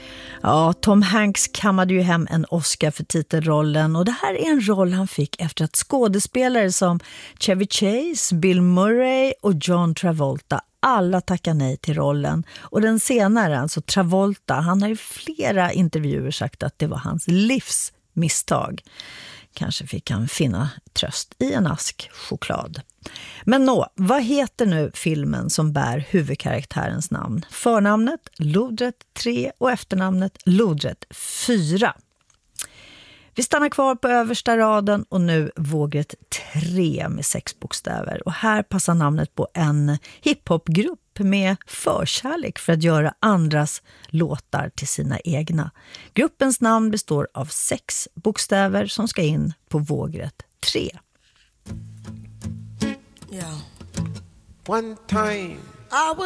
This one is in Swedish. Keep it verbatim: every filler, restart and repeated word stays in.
Ja, Tom Hanks kammade ju hem en Oscar för titelrollen och det här är en roll han fick efter att skådespelare som Chevy Chase, Bill Murray och John Travolta alla tackade nej till rollen. Och den senare, alltså Travolta, han har i flera intervjuer sagt att det var hans livs misstag. Kanske fick han finna tröst i en ask choklad. Men nå, vad heter nu filmen som bär huvudkaraktärens namn? Förnamnet Lodrätt tre och efternamnet Lodrätt fyra. Vi stannar kvar på översta raden och nu vågrätt tre med sex bokstäver. Och här passar namnet på en hiphopgrupp med förkärlek för att göra andras låtar till sina egna. Gruppens namn består av sex bokstäver som ska in på vågrätt tre. Yeah. One time I